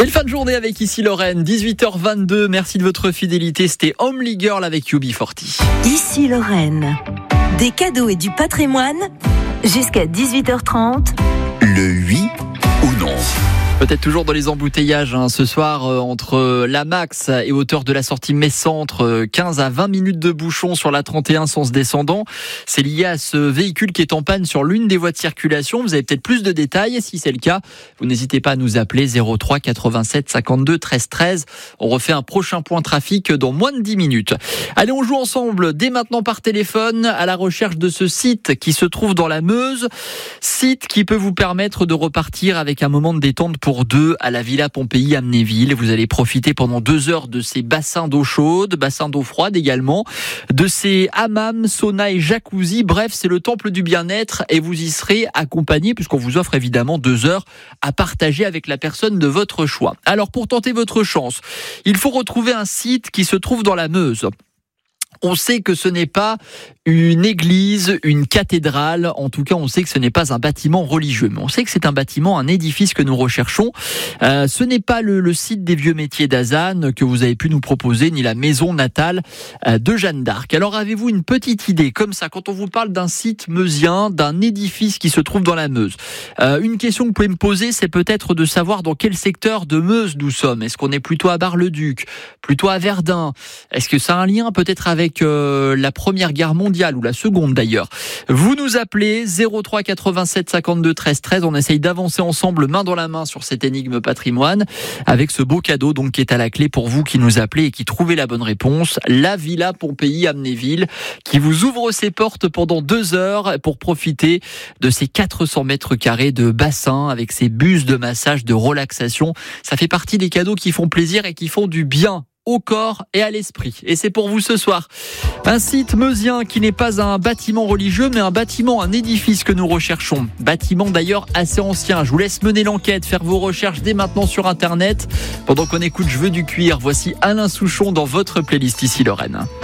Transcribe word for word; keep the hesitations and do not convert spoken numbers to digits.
Belle fin de journée avec Ici Lorraine, dix-huit heures vingt-deux. Merci de votre fidélité. C'était Homely Girl avec U B quarante. Ici Lorraine, des cadeaux et du patrimoine jusqu'à dix-huit heures trente. Le oui ou non. Peut-être toujours dans les embouteillages hein, ce soir euh, entre la Max et hauteur de la sortie Metz-Centre, euh, quinze à vingt minutes de bouchon sur la trente et un sens descendant. C'est lié à ce véhicule qui est en panne sur l'une des voies de circulation. Vous avez peut-être plus de détails. Si c'est le cas, vous n'hésitez pas à nous appeler zéro trois quatre-vingt-sept cinquante-deux treize treize. On refait un prochain point trafic dans moins de dix minutes. Allez, on joue ensemble dès maintenant par téléphone à la recherche de ce site qui se trouve dans la Meuse. Site qui peut vous permettre de repartir avec un moment de détente pour Pour deux à la Villa Pompéi Amnéville. Vous allez profiter pendant deux heures de ces bassins d'eau chaude, bassins d'eau froide également, de ces hammams, saunas et jacuzzi. Bref, c'est le temple du bien-être et vous y serez accompagné puisqu'on vous offre évidemment deux heures à partager avec la personne de votre choix. Alors pour tenter votre chance, il faut retrouver un site qui se trouve dans la Meuse. On sait que ce n'est pas une église, une cathédrale. En tout cas, on sait que ce n'est pas un bâtiment religieux. Mais on sait que c'est un bâtiment, un édifice que nous recherchons. Euh, ce n'est pas le, le site des vieux métiers d'Azanne que vous avez pu nous proposer, ni la maison natale euh, de Jeanne d'Arc. Alors, avez-vous une petite idée, comme ça, quand on vous parle d'un site meusien, d'un édifice qui se trouve dans la Meuse? euh, Une question que vous pouvez me poser, c'est peut-être de savoir dans quel secteur de Meuse nous sommes. Est-ce qu'on est plutôt à Bar-le-Duc, plutôt à Verdun? Est-ce que ça a un lien peut-être avec euh, la Première Guerre mondiale ou la Seconde d'ailleurs? Vous nous appelez zéro trois quatre-vingt-sept cinquante-deux treize treize. On essaye d'avancer ensemble main dans la main sur cette énigme patrimoine avec ce beau cadeau donc qui est à la clé pour vous qui nous appelez et qui trouvez la bonne réponse. La Villa Pompéi Amnéville qui vous ouvre ses portes pendant deux heures pour profiter de ces quatre cents mètres carrés de bassin avec ses bus de massage, de relaxation. Ça fait partie des cadeaux qui font plaisir et qui font du bien au corps et à l'esprit. Et c'est pour vous ce soir. Un site meusien qui n'est pas un bâtiment religieux, mais un bâtiment, un édifice que nous recherchons. Bâtiment d'ailleurs assez ancien. Je vous laisse mener l'enquête, faire vos recherches dès maintenant sur Internet. Pendant qu'on écoute Je veux du cuir, voici Alain Souchon dans votre playlist Ici Lorraine.